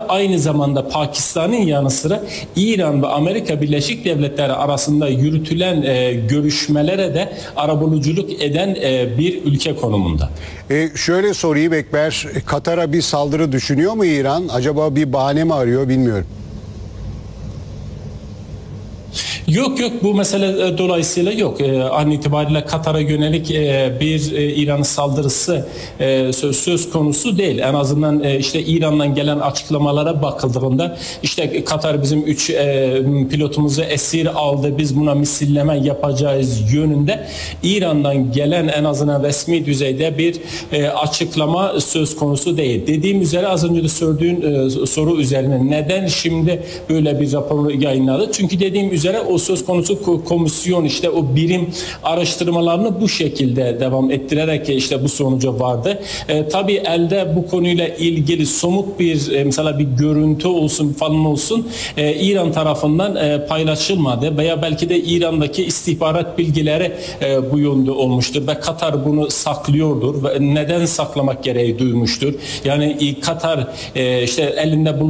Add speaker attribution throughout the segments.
Speaker 1: aynı zamanda Pakistan'ın yanı sıra İran ve Amerika Birleşik Devletleri arasında yürütülen görüşmelere de arabuluculuk eden bir ülke konumunda.
Speaker 2: Şöyle sorayım Ekber, Katar'a bir saldırı düşünüyor mu İran? Acaba bir bahane mi arıyor bilmiyorum.
Speaker 1: Yok bu mesele dolayısıyla yok. An itibariyle Katar'a yönelik bir İran saldırısı söz konusu değil. En azından işte İran'dan gelen açıklamalara bakıldığında işte Katar bizim 3 pilotumuzu esir aldı, biz buna misilleme yapacağız yönünde İran'dan gelen en azından resmi düzeyde bir açıklama söz konusu değil. Dediğim üzere az önce de sorduğun soru üzerine neden şimdi böyle bir rapor yayınladı? Çünkü dediğim üzere o söz konusu komisyon işte o birim araştırmalarını bu şekilde devam ettirerek işte bu sonuca vardı. Tabii elde bu konuyla ilgili somut bir mesela bir görüntü olsun falan olsun İran tarafından paylaşılmadı veya belki de İran'daki istihbarat bilgileri bu yönde olmuştur ve Katar bunu saklıyordur ve neden saklamak gereği duymuştur. Yani Katar işte elinde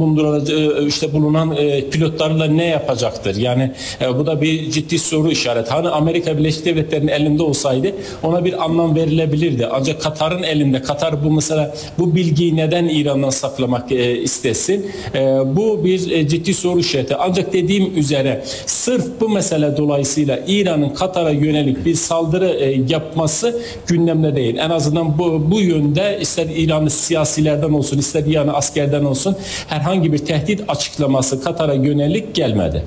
Speaker 1: bulunan pilotlarla ne yapacaktır? Yani bu da bir ciddi soru işareti. Hani Amerika Birleşik Devletleri'nin elinde olsaydı ona bir anlam verilebilirdi. Ancak Katar'ın elinde. Katar bu bilgiyi neden İran'dan saklamak istesin? Bu bir ciddi soru işareti. Ancak dediğim üzere sırf bu mesele dolayısıyla İran'ın Katar'a yönelik bir saldırı yapması gündemde değil. En azından bu yönde ister İran'ın siyasilerden olsun ister İran'ın askerden olsun herhangi bir tehdit açıklaması Katar'a yönelik gelmedi.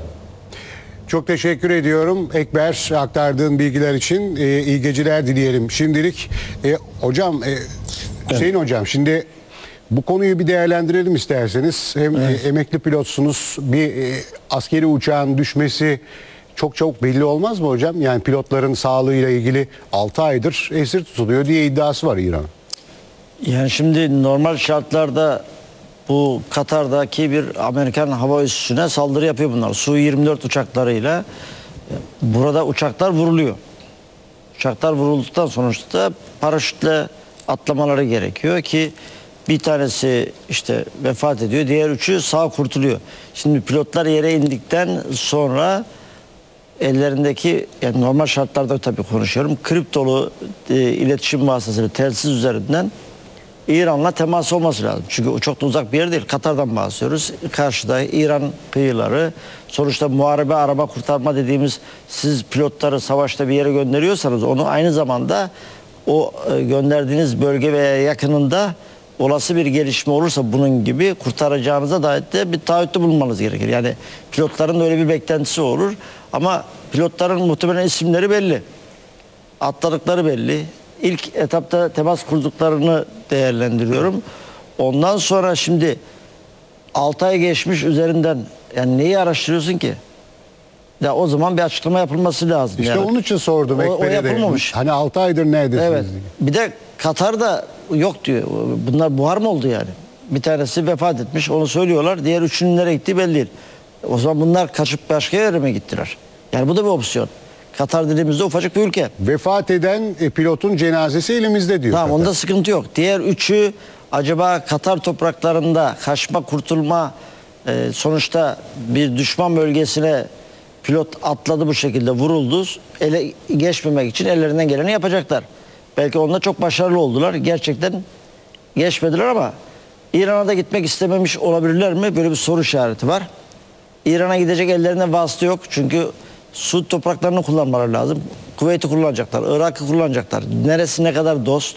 Speaker 2: Çok teşekkür ediyorum Ekber, aktardığın bilgiler için. İyi geceler dileyelim. Şimdilik hocam, Hüseyin hocam, şimdi bu konuyu bir değerlendirelim isterseniz. Hem emekli pilotsunuz, bir askeri uçağın düşmesi çok çabuk belli olmaz mı hocam? Yani pilotların sağlığıyla ilgili 6 aydır esir tutuluyor diye iddiası var İran'ın.
Speaker 3: Yani şimdi normal şartlarda bu Katar'daki bir Amerikan hava üssüne saldırı yapıyor bunlar. Su-24 uçaklarıyla. Burada uçaklar vuruluyor. Uçaklar vurulduktan sonuçta paraşütle atlamaları gerekiyor ki bir tanesi işte vefat ediyor, diğer üçü sağ kurtuluyor. Şimdi pilotlar yere indikten sonra ellerindeki, yani normal şartlarda tabii konuşuyorum, kriptolu iletişim vasıtasıyla telsiz üzerinden İran'la temas olması lazım. Çünkü çok da uzak bir yer değil. Katar'dan bahsediyoruz. Karşıda İran kıyıları. Sonuçta muharebe araba kurtarma dediğimiz, siz pilotları savaşta bir yere gönderiyorsanız onu aynı zamanda o gönderdiğiniz bölge veya yakınında olası bir gelişme olursa bunun gibi kurtaracağınıza dair de bir taahhütte bulunmanız gerekir. Yani pilotların da öyle bir beklentisi olur. Ama pilotların muhtemelen isimleri belli. Atladıkları belli. İlk etapta temas kurduklarını değerlendiriyorum. Ondan sonra şimdi 6 ay geçmiş üzerinden, yani neyi araştırıyorsun ki? Ya o zaman bir açıklama yapılması lazım.
Speaker 2: İşte
Speaker 3: yani.
Speaker 2: Onun için sordum.
Speaker 3: O yapılmamış.
Speaker 2: Hani 6 aydır neredesiniz?
Speaker 3: Evet. Bir de Katar'da yok diyor. Bunlar buhar mı oldu yani? Bir tanesi vefat etmiş, onu söylüyorlar. Diğer üçünün nereye gittiği belli değil. O zaman bunlar kaçıp başka yere mi gittiler? Yani bu da bir opsiyon. Katar dediğimizde ufacık bir ülke.
Speaker 2: Vefat eden pilotun cenazesi elimizde diyor.
Speaker 3: Tamam,
Speaker 2: Katar.
Speaker 3: onda sıkıntı yok. Diğer üçü acaba Katar topraklarında kaçma kurtulma, sonuçta bir düşman bölgesine pilot atladı, bu şekilde vuruldu. Ele geçmemek için ellerinden geleni yapacaklar. Belki onda çok başarılı oldular. Gerçekten geçmediler ama İran'a da gitmek istememiş olabilirler mi? Böyle bir soru işareti var. İran'a gidecek ellerinde vasıta yok. Çünkü Suud topraklarını kullanmaları lazım. Kuveyt'i kullanacaklar, Irak'ı kullanacaklar. Neresi ne kadar dost.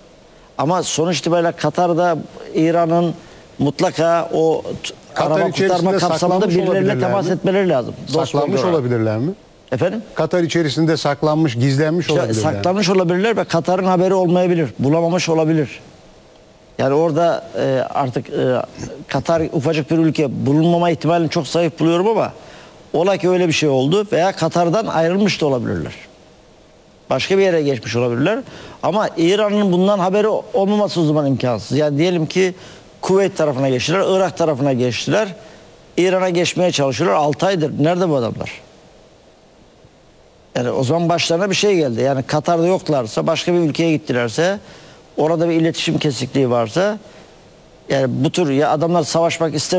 Speaker 3: Ama sonuç itibariyle Katar'da İran'ın mutlaka o
Speaker 2: Katar
Speaker 3: araba kurtarma kapsamında birileriyle temas etmeleri lazım.
Speaker 2: Saklanmış olabilirler mi?
Speaker 3: Efendim?
Speaker 2: Katar içerisinde saklanmış, gizlenmiş olabilirler.
Speaker 3: Saklanmış olabilirler ve Katar'ın haberi olmayabilir. Bulamamış olabilir. Yani orada artık Katar ufacık bir ülke, bulunmama ihtimalini çok zayıf buluyorum ama ola ki öyle bir şey oldu veya Katar'dan ayrılmış da olabilirler. Başka bir yere geçmiş olabilirler. Ama İran'ın bundan haberi olmaması o zaman imkansız. Yani diyelim ki Kuveyt tarafına geçtiler, Irak tarafına geçtiler. İran'a geçmeye çalışıyorlar. 6 aydır. Nerede bu adamlar? Yani o zaman başlarına bir şey geldi. Yani Katar'da yoklarsa, başka bir ülkeye gittilerse, orada bir iletişim kesikliği varsa, yani bu tür, ya adamlar savaşmak istemiyor.